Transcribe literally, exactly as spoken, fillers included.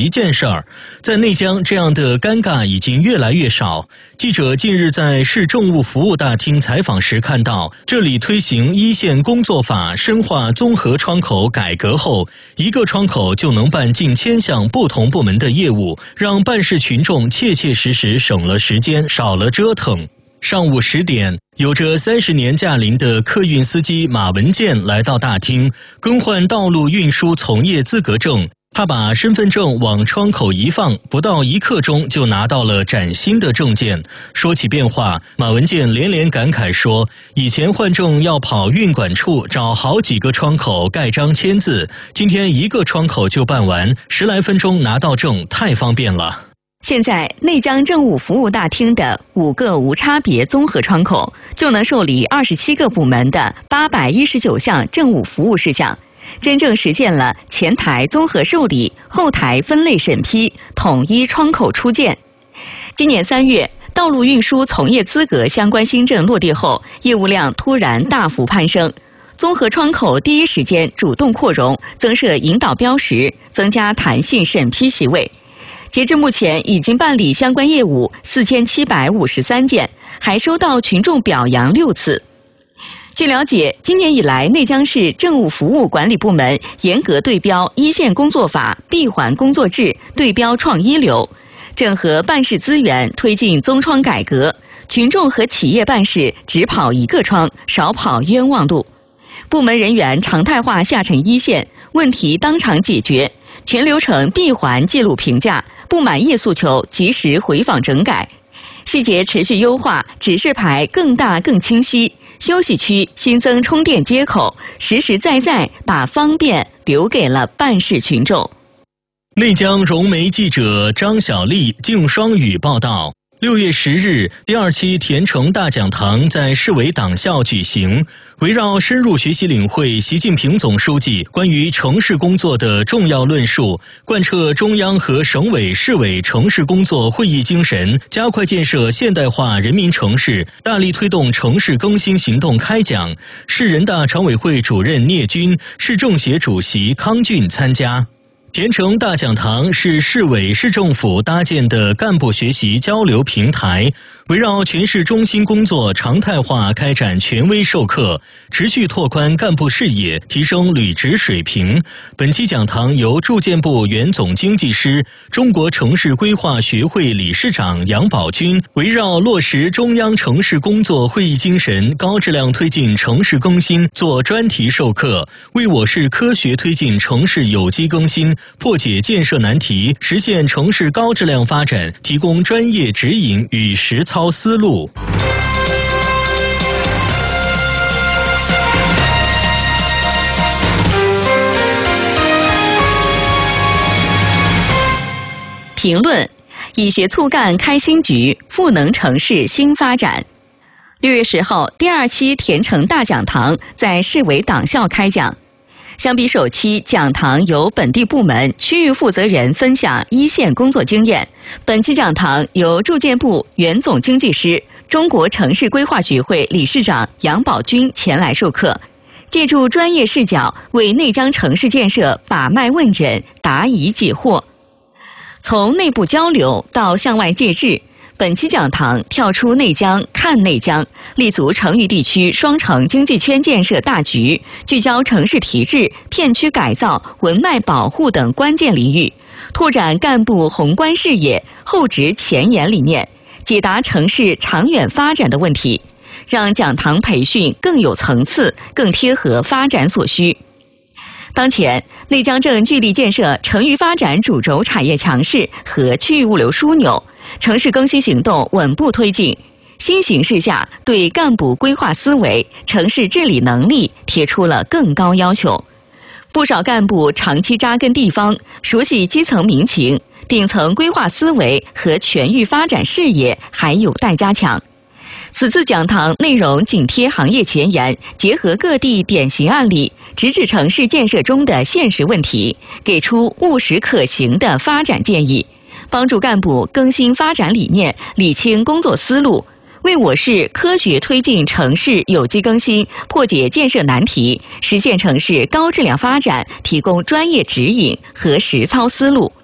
一件事儿。在内江，这样的尴尬已经越来越少。记者近日在市政务服务大厅采访时看到，这里推行一线工作法，深化综合窗口改革后，一个窗口就能办近千项不同部门的业务，让办事群众切切实实省了时间，少了折腾。上午十点，有着三十年驾龄的客运司机马文健来到大厅，更换道路运输从业资格证。他把身份证往窗口一放，不到一刻钟就拿到了崭新的证件。说起变化，马文健连连感慨说，以前换证要跑运管处找好几个窗口盖章签字，今天一个窗口就办完，十来分钟拿到证，太方便了。 现在内江政务服务大厅的五个无差别综合窗口就能受理二十七个部门的八百一十九项政务服务事项，真正实现了前台综合受理、后台分类审批、统一窗口出件。今年三月，道路运输从业资格相关新政落地后，业务量突然大幅攀升。综合窗口第一时间主动扩容，增设引导标识，增加弹性审批席位。截至目前，已经办理相关业务四千七百五十三件，还收到群众表扬六次。据了解，今年以来，内江市政务服务管理部门严格对标一线工作法闭环工作制，对标创一流，整合办事资源，推进综窗改革，群众和企业办事只跑一个窗，少跑冤枉路。部门人员常态化下沉一线，问题当场解决，全流程闭环记录评价，不满意诉求及时回访整改，细节持续优化，指示牌更大更清晰，休息区新增充电接口，实实在在把方便留给了办事群众。 内江融媒记者张小丽、静双语报道。六月十日，第二期田城大讲堂在市委党校举行，围绕深入学习领会习近平总书记关于城市工作的重要论述，贯彻中央和省委市委城市工作会议精神，加快建设现代化人民城市，大力推动城市更新行动开讲。市人大常委会主任聂军、市政协主席康俊参加。田城大讲堂是市委市政府搭建的干部学习交流平台，围绕全市中心工作常态化开展权威授课，持续拓宽干部视野，提升履职水平。本期讲堂由住建部原总经济师、中国城市规划学会理事长杨宝军围绕落实中央城市工作会议精神，高质量推进城市更新做专题授课，为我市科学推进城市有机更新，破解建设难题，实现城市高质量发展，提供专业指引与实操思路。 评论：以学促干开新局，赋能城市新发展。六月十号，第二期田城大讲堂在市委党校开讲。相比首期讲堂由本地部门区域负责人分享一线工作经验，本期讲堂由住建部原总经济师、中国城市规划学会理事长杨宝军前来授课，借助专业视角为内江城市建设把脉问诊、答疑解惑。从内部交流到向外介质，本期讲堂跳出内江看内江，立足成渝地区双城经济圈建设大局，聚焦城市提质、片区改造、文脉保护等关键领域，拓展干部宏观视野、厚植前沿理念，解答城市长远发展的问题，让讲堂培训更有层次、更贴合发展所需。当前，内江正聚力建设成渝发展主轴产业强势和区域物流枢纽，城市更新行动稳步推进。新形势下，对干部规划思维、城市治理能力提出了更高要求。不少干部长期扎根地方，熟悉基层民情，顶层规划思维和全域发展视野还有待加强。此次讲堂内容紧贴行业前沿，结合各地典型案例，直指城市建设中的现实问题，给出务实可行的发展建议，帮助干部更新发展理念，理清工作思路，为我市科学推进城市有机更新、破解建设难题、实现城市高质量发展提供专业指引和实操思路。